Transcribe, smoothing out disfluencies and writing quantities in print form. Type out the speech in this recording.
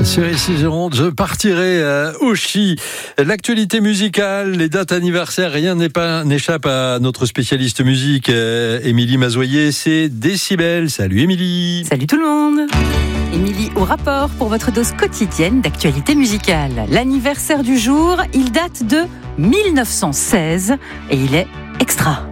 Sur ici Gironde, je partirai au Chi. L'actualité musicale, les dates anniversaires, rien n'échappe à notre spécialiste musique, Émilie Mazoyer. C'est Décibel. Salut Émilie. Salut tout le monde. Émilie au rapport pour votre dose quotidienne d'actualité musicale. L'anniversaire du jour, il date de 1916 et il est extra.